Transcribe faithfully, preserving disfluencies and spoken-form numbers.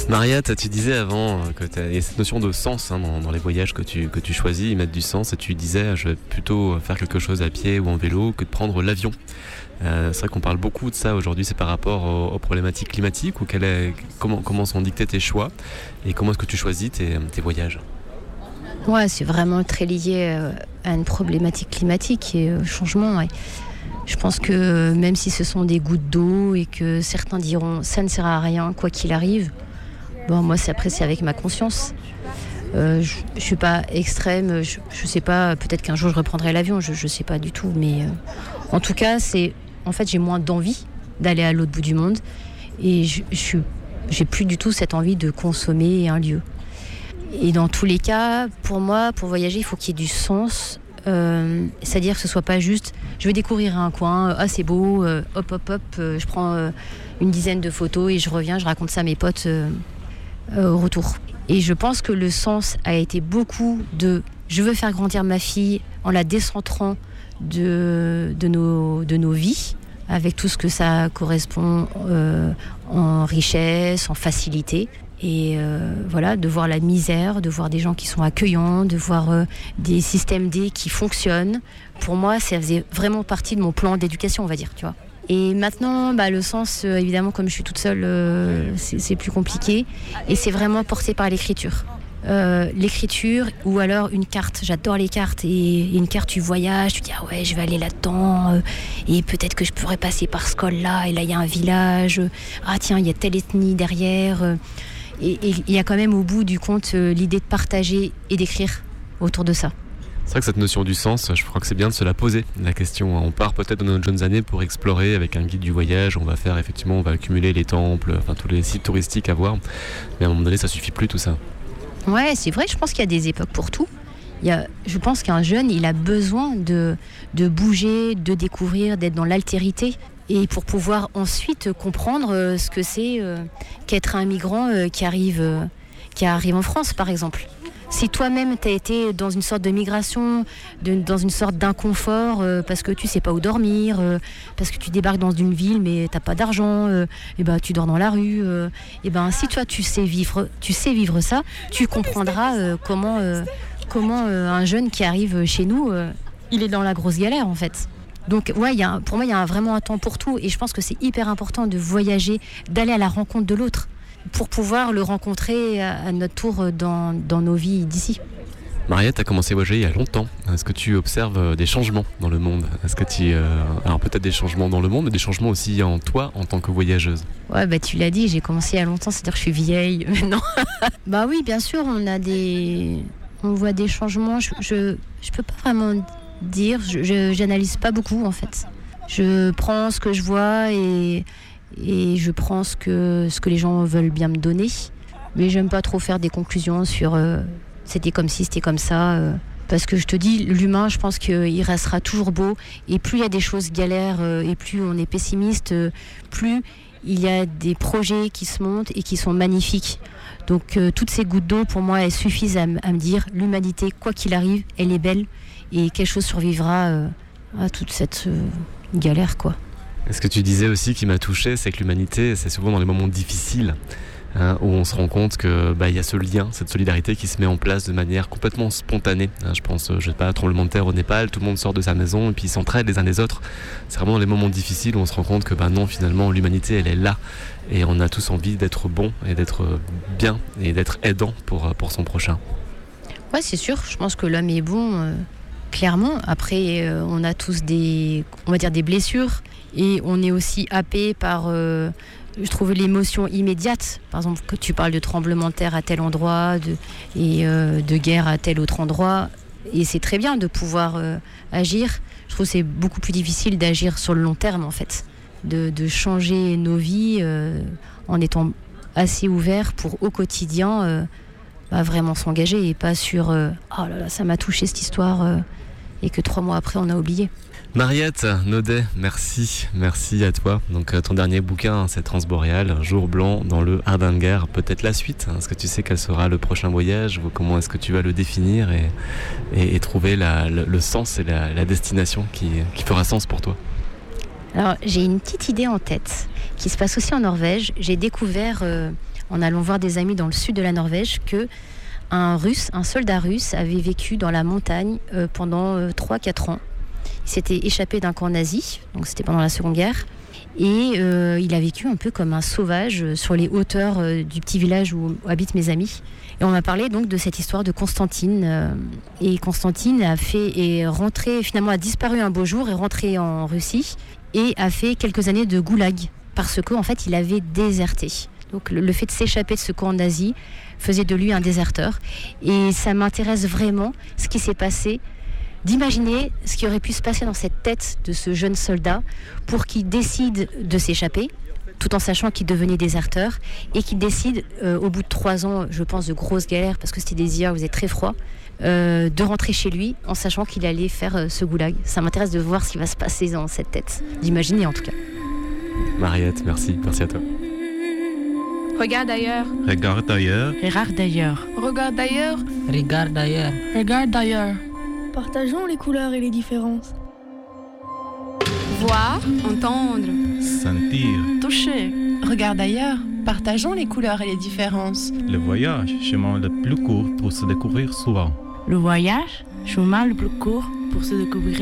Mariette, tu disais avant que tu as cette notion de sens hein, dans, dans les voyages que tu, que tu choisis, ils mettent du sens et tu disais je vais plutôt faire quelque chose à pied ou en vélo que de prendre l'avion. Euh, c'est vrai qu'on parle beaucoup de ça aujourd'hui, c'est par rapport aux, aux problématiques climatiques ou quelle est, comment, comment sont dictés tes choix et comment est-ce que tu choisis tes, tes voyages? Ouais, c'est vraiment très lié à une problématique climatique et au changement. Ouais. Je pense que même si ce sont des gouttes d'eau et que certains diront ça ne sert à rien quoi qu'il arrive, bon, moi c'est après c'est avec ma conscience. Euh, je ne suis pas extrême, je ne sais pas, peut-être qu'un jour je reprendrai l'avion, je ne sais pas du tout. Mais euh, en tout cas, c'est, en fait, j'ai moins d'envie d'aller à l'autre bout du monde et je n'ai plus du tout cette envie de consommer un lieu. Et dans tous les cas, pour moi, pour voyager, il faut qu'il y ait du sens. Euh, c'est-à-dire que ce ne soit pas juste, je vais découvrir un coin, ah c'est beau, euh, hop hop hop, euh, je prends euh, une dizaine de photos et je reviens, je raconte ça à mes potes euh, euh, au retour. Et je pense que le sens a été beaucoup de je veux faire grandir ma fille en la décentrant de, de, nos, de nos vies, avec tout ce que ça correspond euh, en richesse, en facilité. Et euh, voilà, de voir la misère, de voir des gens qui sont accueillants, de voir euh, des systèmes D qui fonctionnent. Pour moi, ça faisait vraiment partie de mon plan d'éducation, on va dire, tu vois. Et maintenant, bah, le sens, euh, évidemment, comme je suis toute seule, euh, c'est, c'est plus compliqué. Et c'est vraiment porté par l'écriture. Euh, l'écriture ou alors une carte. J'adore les cartes. Et, et une carte, tu voyages, tu dis ah ouais, je vais aller là-dedans. Euh, et peut-être que je pourrais passer par ce col-là. Et là, il y a un village. Ah tiens, il y a telle ethnie derrière. Euh, et il y a quand même au bout du compte euh, l'idée de partager et d'écrire autour de ça. C'est vrai que cette notion du sens, je crois que c'est bien de se la poser, la question. On part peut-être dans nos jeunes années pour explorer avec un guide du voyage, on va faire effectivement, on va accumuler les temples, enfin tous les sites touristiques à voir, mais à un moment donné ça suffit plus tout ça. Ouais, c'est vrai, je pense qu'il y a des époques pour tout. Il y a, je pense qu'un jeune, il a besoin de, de bouger, de découvrir, d'être dans l'altérité. Et pour pouvoir ensuite comprendre ce que c'est euh, qu'être un migrant euh, qui, arrive, euh, qui arrive en France, par exemple. Si toi-même, tu as été dans une sorte de migration, de, dans une sorte d'inconfort, euh, parce que tu ne sais pas où dormir, euh, parce que tu débarques dans une ville, mais tu n'as pas d'argent, euh, et ben, tu dors dans la rue. Euh, et ben, si toi, tu sais vivre, tu sais vivre ça, tu comprendras euh, comment, euh, comment euh, un jeune qui arrive chez nous, euh, il est dans la grosse galère, en fait. Donc ouais, y a, pour moi, il y a vraiment un temps pour tout. Et je pense que c'est hyper important de voyager, d'aller à la rencontre de l'autre, pour pouvoir le rencontrer à notre tour dans, dans nos vies d'ici. Mariette, tu as commencé à voyager il y a longtemps. Est-ce que tu observes des changements dans le monde ? Est-ce que tu, euh, alors peut-être des changements dans le monde, mais des changements aussi en toi en tant que voyageuse ? Ouais, bah tu l'as dit, j'ai commencé il y a longtemps, c'est-à-dire que je suis vieille maintenant. Bah oui, bien sûr, on a des, on voit des changements. Je, je, je peux pas vraiment dire, je, je j'analyse pas beaucoup en fait. Je prends ce que je vois et et je prends ce que ce que les gens veulent bien me donner, mais j'aime pas trop faire des conclusions sur euh, c'était comme ci, c'était comme ça, euh, parce que je te dis, l'humain, je pense qu'il restera toujours beau, et plus il y a des choses galères euh, et plus on est pessimiste, euh, plus il y a des projets qui se montent et qui sont magnifiques. Donc euh, toutes ces gouttes d'eau, pour moi, elles suffisent à, m- à me dire l'humanité, quoi qu'il arrive, elle est belle et quelque chose survivra euh, à toute cette euh, galère, quoi. Et ce que tu disais aussi qui m'a touché, c'est que l'humanité, c'est souvent dans les moments difficiles hein, où on se rend compte que bah, y a ce lien, cette solidarité qui se met en place de manière complètement spontanée. Hein, je pense, je sais pas, tremblement de terre au Népal, tout le monde sort de sa maison et puis ils s'entraident les uns les autres. C'est vraiment dans les moments difficiles où on se rend compte que bah, non, finalement, l'humanité, elle est là. Et on a tous envie d'être bon et d'être bien et d'être aidant pour, pour son prochain. Ouais, c'est sûr. Je pense que l'homme est bon, euh, clairement. Après, euh, on a tous des, on va dire des blessures. Et on est aussi happé par, euh, je trouve, l'émotion immédiate. Par exemple, que tu parles de tremblement de terre à tel endroit de, et euh, de guerre à tel autre endroit. Et c'est très bien de pouvoir euh, agir. Je trouve que c'est beaucoup plus difficile d'agir sur le long terme, en fait. De, de changer nos vies euh, en étant assez ouvert pour, au quotidien, euh, bah, vraiment s'engager. Et pas sur euh, « Oh là là, ça m'a touché cette histoire euh, » et que trois mois après, on a oublié. Mariette Naudet, merci, merci à toi. Donc ton dernier bouquin, c'est Transboréal, Jour blanc dans le Hardanger. Peut-être la suite. Est-ce que tu sais quel sera le prochain voyage ? Comment est-ce que tu vas le définir et, et, et trouver la, le, le sens et la, la destination qui, qui fera sens pour toi ? Alors j'ai une petite idée en tête qui se passe aussi en Norvège. J'ai découvert euh, en allant voir des amis dans le sud de la Norvège, que un Russe, un soldat russe, avait vécu dans la montagne euh, pendant euh, trois à quatre ans. Il s'était échappé d'un camp nazi, donc c'était pendant la Seconde Guerre. Et euh, il a vécu un peu comme un sauvage sur les hauteurs euh, du petit village où, où habitent mes amis. Et on m'a parlé donc de cette histoire de Constantine. Euh, et Constantine a fait, est rentré, finalement a disparu un beau jour, est rentré en Russie et a fait quelques années de goulag parce qu'en fait il avait déserté. Donc le, le fait de s'échapper de ce camp nazi faisait de lui un déserteur. Et ça m'intéresse vraiment ce qui s'est passé, d'imaginer ce qui aurait pu se passer dans cette tête de ce jeune soldat pour qu'il décide de s'échapper, tout en sachant qu'il devenait déserteur, et qu'il décide, euh, au bout de trois ans, je pense, de grosses galères, parce que c'était des hivers où il faisait très froid, euh, de rentrer chez lui en sachant qu'il allait faire euh, ce goulag. Ça m'intéresse de voir ce qui va se passer dans cette tête, d'imaginer en tout cas. Mariette, merci, merci à toi. Regarde ailleurs. Regarde ailleurs. Regarde d'ailleurs. Regarde ailleurs. Regarde d'ailleurs. Regarde ailleurs. Partageons les couleurs et les différences. Voir, entendre. Sentir. Toucher. Regarde ailleurs. Partageons les couleurs et les différences. Le voyage, chemin le plus court pour se découvrir souvent. Le voyage, chemin le plus court pour se découvrir